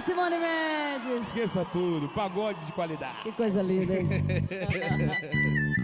Simone Mendes. Esqueça tudo, pagode de qualidade. Que coisa linda, hein?